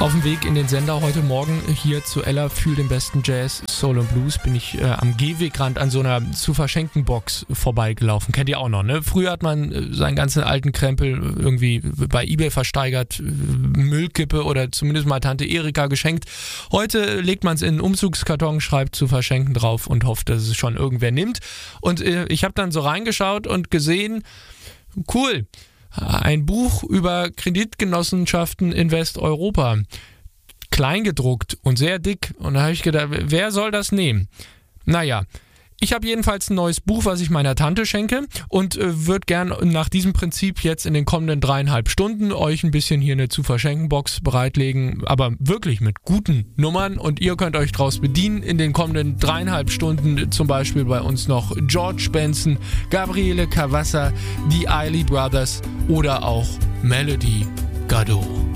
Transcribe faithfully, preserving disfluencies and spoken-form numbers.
Auf dem Weg in den Sender heute Morgen hier zu Ella Fühl den besten Jazz, Soul und Blues bin ich äh, am Gehwegrand an so einer zu verschenken Box vorbeigelaufen. Kennt ihr auch noch, ne? Früher hat man äh, seinen ganzen alten Krempel irgendwie bei eBay versteigert, äh, Müllkippe oder zumindest mal Tante Erika geschenkt. Heute legt man es in einen Umzugskarton, schreibt zu verschenken drauf und hofft, dass es schon irgendwer nimmt. Und äh, ich habe dann so reingeschaut und gesehen, cool, ein Buch über Kreditgenossenschaften in Westeuropa. Kleingedruckt und sehr dick. Und da habe ich gedacht, wer soll das nehmen? Naja, ich habe jedenfalls ein neues Buch, was ich meiner Tante schenke und äh, würde gern nach diesem Prinzip jetzt in den kommenden dreieinhalb Stunden euch ein bisschen hier eine Zu-Verschenken-Box bereitlegen, aber wirklich mit guten Nummern und ihr könnt euch draus bedienen. In den kommenden dreieinhalb Stunden zum Beispiel bei uns noch George Benson, Gabriele Cavassa, die Isley Brothers oder auch Melody Gardot.